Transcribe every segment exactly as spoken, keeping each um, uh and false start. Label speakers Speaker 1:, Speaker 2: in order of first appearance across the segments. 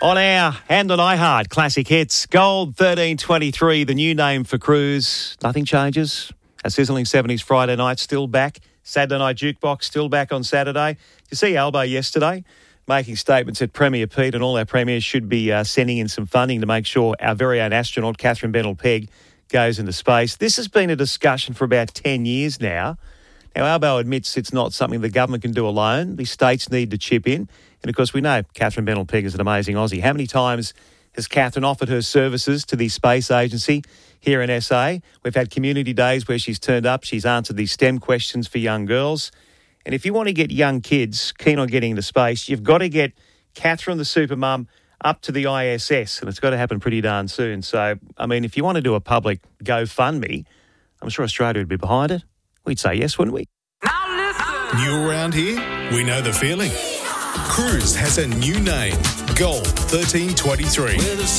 Speaker 1: On our and on iHeart Classic Hits, Gold thirteen twenty-three, the new name for Cruise. Nothing changes. A sizzling seventies Friday night still back. Saturday Night Jukebox still back on Saturday. You see Albo yesterday making statements at Premier Pete, and all our premiers should be uh, sending in some funding to make sure our very own astronaut, Catherine Bennell-Pegg, goes into space. This has been a discussion for about ten years now. Now, Albo admits it's not something the government can do alone. The states need to chip in. And, of course, we know Catherine Bennell-Pegg is an amazing Aussie. How many times has Catherine offered her services to the space agency here in S A? We've had community days where she's turned up. She's answered these STEM questions for young girls. And if you want to get young kids keen on getting into space, you've got to get Catherine, the supermum, up to the I S S, and it's got to happen pretty darn soon. So, I mean, if you want to do a public GoFundMe, I'm sure Australia would be behind it. We'd say yes, wouldn't we?
Speaker 2: Now listen.
Speaker 3: New around here? We know the feeling. Cruise has a new name, Gold thirteen twenty-three.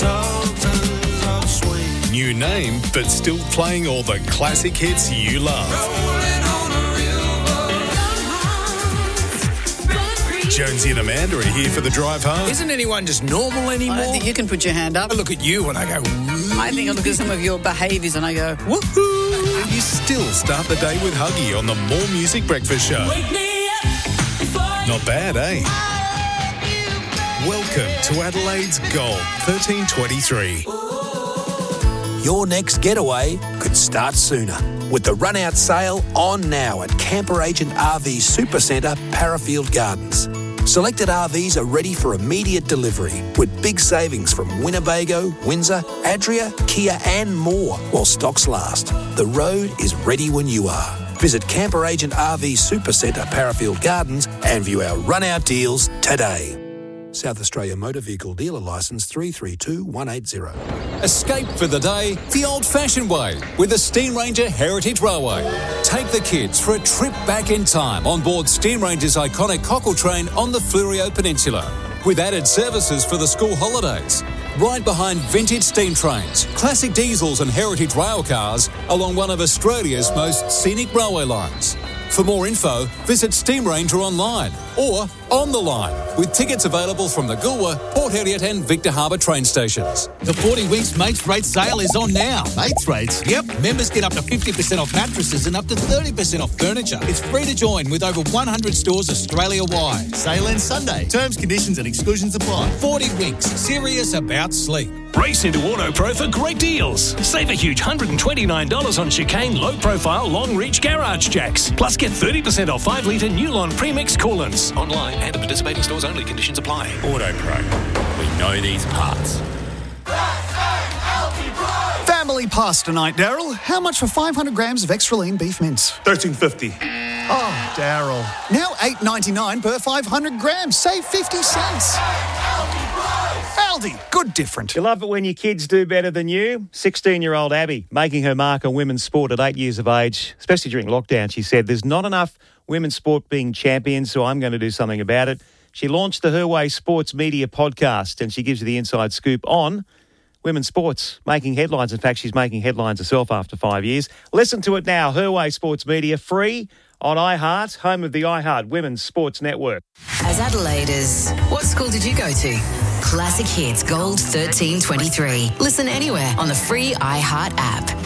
Speaker 3: New name, but still playing all the classic hits you love. Jonesy and Amanda are here for the drive home.
Speaker 4: Isn't anyone just normal anymore?
Speaker 5: I don't think you can put your hand up.
Speaker 4: I look at you and I go, woo.
Speaker 5: I think I look at some of your behaviours and I go, woohoo.
Speaker 3: You still start the day with Huggy on the More Music Breakfast Show. Not bad, eh? Welcome to Adelaide's Gold thirteen twenty-three.
Speaker 6: Your next getaway could start sooner with the run-out sale on now at Camper Agent R V Supercentre, Parafield Gardens. Selected R Vs are ready for immediate delivery with big savings from Winnebago, Windsor, Adria, Kia and more while stocks last. The road is ready when you are. Visit Camper Agent R V Supercentre, Parafield Gardens and view our run-out deals today. South Australia Motor Vehicle Dealer Licence three three two one eight zero.
Speaker 7: Escape for the day the old-fashioned way with the Steam Ranger Heritage Railway. Take the kids for a trip back in time on board Steam Ranger's iconic cockle train on the Fleurieu Peninsula, with added services for the school holidays. Right behind vintage steam trains, classic diesels and heritage rail cars along one of Australia's most scenic railway lines. For more info, visit Steam Ranger online or on the line, with tickets available from the Goolwa, Port Elliot and Victor Harbour train stations.
Speaker 8: The forty weeks Mates Rate sale is on now. Mates Rates? Yep. Members get up to fifty percent off mattresses and up to thirty percent off furniture. It's free to join with over one hundred stores Australia-wide. Sale ends Sunday. Terms, conditions and exclusions apply. forty weeks. Serious about sleep.
Speaker 9: Race into AutoPro for great deals. Save a huge one hundred twenty-nine dollars on chicane, low-profile, long-reach garage jacks. Plus get thirty percent off five litre Newlon premix coolants. Online and at participating stores only. Conditions apply.
Speaker 10: AutoPro. We know these parts.
Speaker 11: Family pasta night, Daryl. How much for five hundred grams of extra lean beef mince?
Speaker 12: thirteen fifty.
Speaker 11: Oh, Daryl. Now eight ninety-nine per five hundred grams. Save fifty cents. Aldi, good different.
Speaker 1: You love it when your kids do better than you. sixteen-year-old Abby making her mark on women's sport at eight years of age, especially during lockdown. She said, there's not enough women's sport being champions, so I'm going to do something about it. She launched the Her Way Sports Media podcast, and she gives you the inside scoop on women's sports, making headlines. In fact, she's making headlines herself after five years. Listen to it now. Her Way Sports Media, free on iHeart, home of the iHeart Women's Sports Network.
Speaker 13: As Adelaiders, what school did you go to? Classic Hits Gold thirteen twenty-three. Listen anywhere on the free iHeart app.